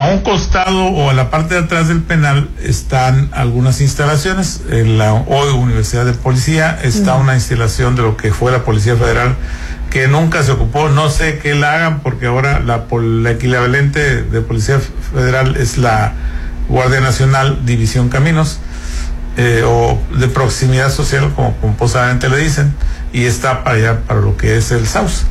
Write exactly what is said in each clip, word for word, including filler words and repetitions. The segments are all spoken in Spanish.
un costado o a la parte de atrás del penal están algunas instalaciones. En la hoy Universidad de Policía está uh-huh. una instalación de lo que fue la Policía Federal, que nunca se ocupó. No sé qué la hagan, porque ahora la, la equivalente de Policía Federal es la Guardia Nacional División Caminos, eh, o de proximidad social, como pomposamente le dicen, y está para allá, para lo que es el Sauce.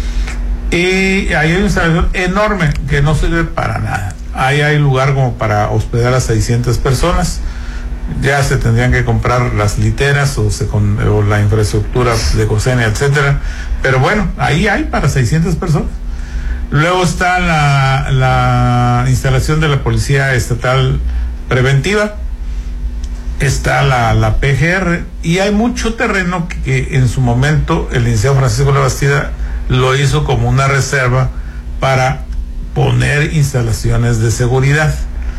Y ahí hay una instalación enorme que no sirve para nada. Ahí hay lugar como para hospedar a seiscientas personas. Ya se tendrían que comprar las literas o, se con, o la infraestructura de cocina, etcétera. Pero bueno, ahí hay para seiscientas personas. Luego está la, la instalación de la Policía Estatal Preventiva. Está la, la P G R. Y hay mucho terreno que, que en su momento el licenciado Francisco Labastida lo hizo como una reserva para poner instalaciones de seguridad.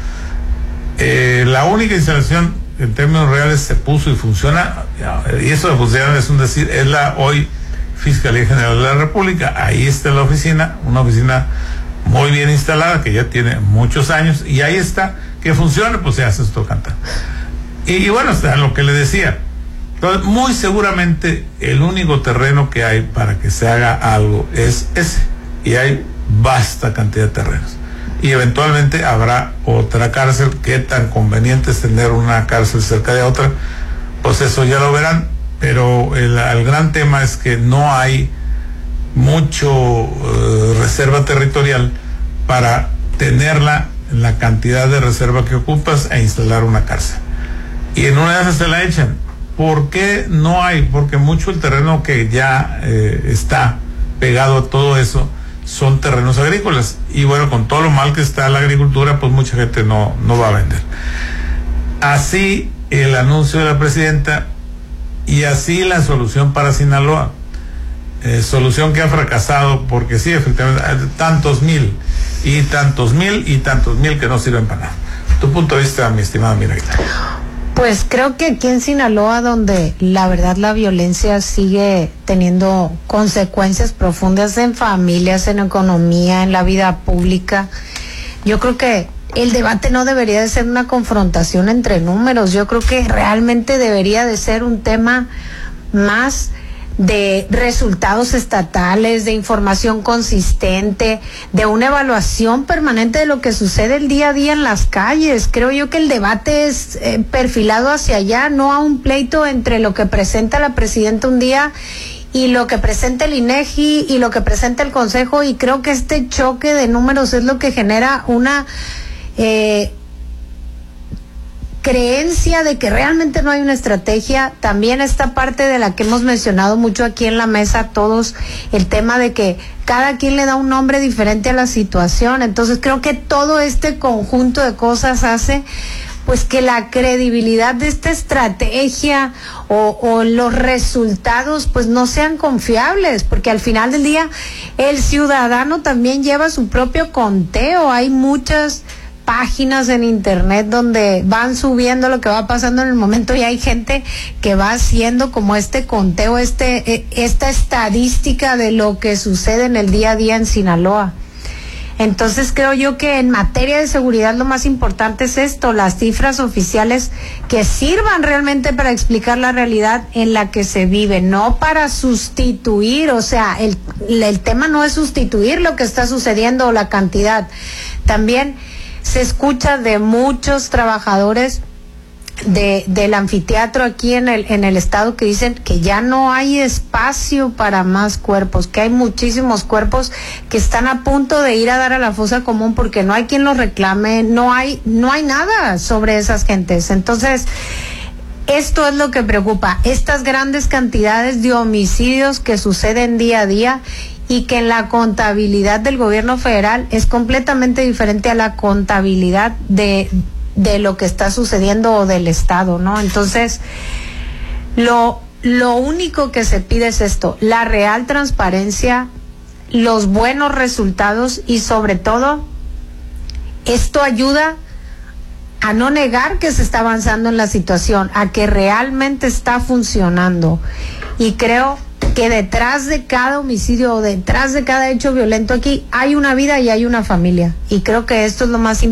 Eh, la única instalación en términos reales se puso y funciona, y eso de funcionar es un decir, es la hoy Fiscalía General de la República. Ahí está la oficina, una oficina muy bien instalada que ya tiene muchos años, y ahí está, que funcione, pues se hace esto canta. Y, y bueno, está lo que le decía. Entonces, muy seguramente el único terreno que hay para que se haga algo es ese, y hay vasta cantidad de terrenos. Y eventualmente habrá otra cárcel. Qué tan conveniente es tener una cárcel cerca de otra, pues eso ya lo verán. Pero el, el gran tema es que no hay mucho uh, reserva territorial para tenerla en la cantidad de reserva que ocupas e instalar una cárcel. Y en una de esas se la echan. ¿Por qué no hay? Porque mucho el terreno que ya eh, está pegado a todo eso son terrenos agrícolas, y bueno, con todo lo mal que está la agricultura, pues mucha gente no, no va a vender. Así el anuncio de la presidenta, y así la solución para Sinaloa, eh, solución que ha fracasado, porque sí, efectivamente, tantos mil, y tantos mil, y tantos mil que no sirven para nada. Tu punto de vista, mi estimada Miraita. Pues creo que aquí en Sinaloa, donde la verdad la violencia sigue teniendo consecuencias profundas en familias, en economía, en la vida pública, yo creo que el debate no debería de ser una confrontación entre números. Yo creo que realmente debería de ser un tema más de resultados estatales, de información consistente, de una evaluación permanente de lo que sucede el día a día en las calles. Creo yo que el debate es eh, perfilado hacia allá, no a un pleito entre lo que presenta la presidenta un día y lo que presenta el INEGI y lo que presenta el Consejo, y creo que este choque de números es lo que genera una eh, creencia de que realmente no hay una estrategia. También esta parte de la que hemos mencionado mucho aquí en la mesa todos, el tema de que cada quien le da un nombre diferente a la situación. Entonces creo que todo este conjunto de cosas hace pues que la credibilidad de esta estrategia o, o los resultados pues no sean confiables, porque al final del día el ciudadano también lleva su propio conteo. Hay muchas páginas en internet donde van subiendo lo que va pasando en el momento, y hay gente que va haciendo como este conteo, este esta estadística de lo que sucede en el día a día en Sinaloa. Entonces creo yo que en materia de seguridad lo más importante es esto, las cifras oficiales que sirvan realmente para explicar la realidad en la que se vive, no para sustituir. O sea, el, el tema no es sustituir lo que está sucediendo o la cantidad. También se escucha de muchos trabajadores de del anfiteatro aquí en el en el estado que dicen que ya no hay espacio para más cuerpos, que hay muchísimos cuerpos que están a punto de ir a dar a la fosa común porque no hay quien los reclame, no hay no hay nada sobre esas gentes. Entonces, esto es lo que preocupa, estas grandes cantidades de homicidios que suceden día a día, y que en la contabilidad del gobierno federal es completamente diferente a la contabilidad de, de lo que está sucediendo del estado, ¿no? Entonces, lo, lo único que se pide es esto, la real transparencia, los buenos resultados, y sobre todo, esto ayuda a no negar que se está avanzando en la situación, a que realmente está funcionando. Y creo que detrás de cada homicidio o detrás de cada hecho violento aquí hay una vida y hay una familia, y creo que esto es lo más importante.